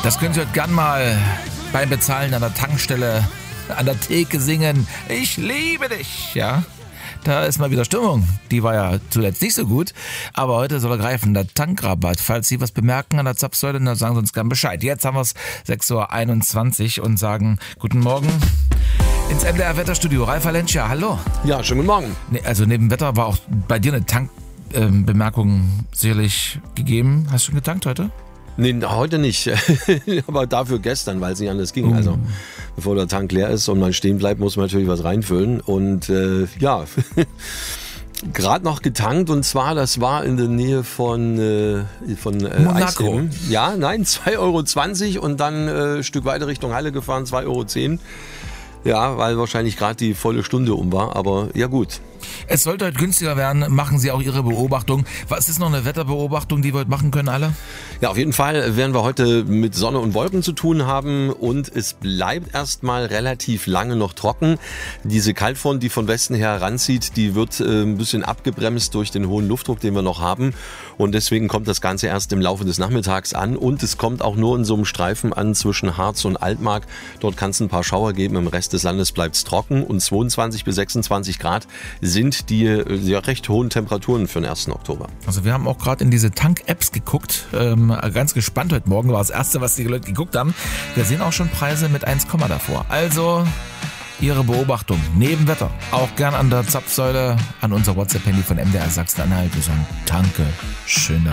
Das können Sie heute gern mal beim Bezahlen an der Tankstelle, an der Theke singen. Ich liebe dich, ja. Da ist mal wieder Stimmung. Die war ja zuletzt nicht so gut. Aber heute soll er greifen, der Tankrabatt. Falls Sie was bemerken an der Zapfsäule, dann sagen Sie uns gern Bescheid. Jetzt haben wir es 6.21 Uhr und sagen guten Morgen ins MDR-Wetterstudio. Ralf Valencia, hallo. Ja, schönen guten Morgen. Also neben Wetter war auch bei dir eine Tankbemerkung sicherlich gegeben. Hast du schon getankt heute? Nee, heute nicht. Aber dafür gestern, weil es nicht anders ging. Also bevor der Tank leer ist und man stehen bleibt, muss man natürlich was reinfüllen. Und ja, gerade noch getankt. Und zwar, das war in der Nähe von Monaco. Ja, nein, 2,20 € und dann ein Stück weiter Richtung Halle gefahren, 2,10 €. Ja, weil wahrscheinlich gerade die volle Stunde um war. Aber ja gut. Es sollte heute günstiger werden. Machen Sie auch Ihre Beobachtung. Was ist noch eine Wetterbeobachtung, die wir heute machen können alle? Ja, auf jeden Fall werden wir heute mit Sonne und Wolken zu tun haben und es bleibt erstmal relativ lange noch trocken. Diese Kaltfront, die von Westen her heranzieht, die wird ein bisschen abgebremst durch den hohen Luftdruck, den wir noch haben und deswegen kommt das Ganze erst im Laufe des Nachmittags an und es kommt auch nur in so einem Streifen an zwischen Harz und Altmark. Dort kann es ein paar Schauer geben, im Rest des Landes bleibt es trocken und 22 bis 26 Grad sind die ja, recht hohen Temperaturen für den 1. Oktober. Also wir haben auch gerade in diese Tank-Apps geguckt. Ganz gespannt, heute Morgen war das Erste, was die Leute geguckt haben. Wir sehen auch schon Preise mit 1, davor. Also Ihre Beobachtung neben Wetter auch gern an der Zapfsäule an unser WhatsApp-Handy von MDR Sachsen-Anhalt. Wir sagen Danke, schön da.